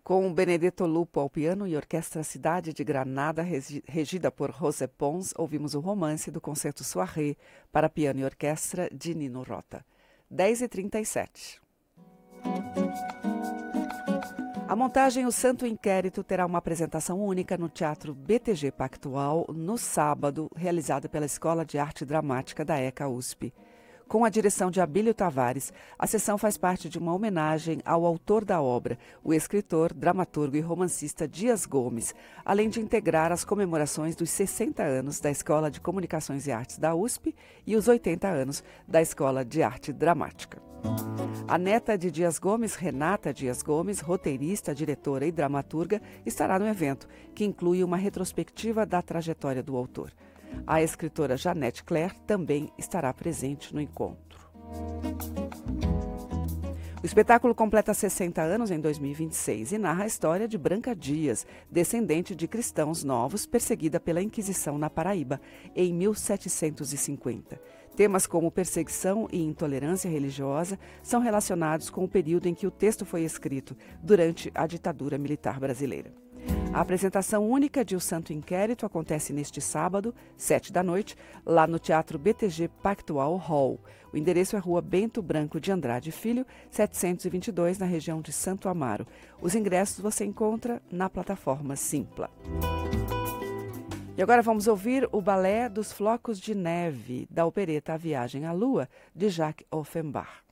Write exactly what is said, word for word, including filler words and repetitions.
Com Benedetto Lupo ao piano e Orquestra Cidade de Granada, regida por José Pons, ouvimos o romance do Concerto Soirée para piano e orquestra de Nino Rota. dez e trinta e sete. A montagem O Santo Inquérito terá uma apresentação única no Teatro B T G Pactual no sábado, realizada pela Escola de Arte Dramática da ECA U S P. Com a direção de Abílio Tavares, a sessão faz parte de uma homenagem ao autor da obra, o escritor, dramaturgo e romancista Dias Gomes, além de integrar as comemorações dos sessenta anos da Escola de Comunicações e Artes da U S P e os oitenta anos da Escola de Arte Dramática. A neta de Dias Gomes, Renata Dias Gomes, roteirista, diretora e dramaturga, estará no evento, que inclui uma retrospectiva da trajetória do autor. A escritora Janete Claire também estará presente no encontro. O espetáculo completa sessenta anos em dois mil e vinte e seis e narra a história de Branca Dias, descendente de cristãos novos perseguida pela Inquisição na Paraíba, em mil setecentos e cinquenta. Temas como perseguição e intolerância religiosa são relacionados com o período em que o texto foi escrito, durante a ditadura militar brasileira. A apresentação única de O Santo Inquérito acontece neste sábado, sete da noite, lá no Teatro B T G Pactual Hall. O endereço é Rua Bento Branco de Andrade Filho, setecentos e vinte e dois, na região de Santo Amaro. Os ingressos você encontra na plataforma Simpla. E agora vamos ouvir o Balé dos Flocos de Neve, da opereta A Viagem à Lua, de Jacques Offenbach.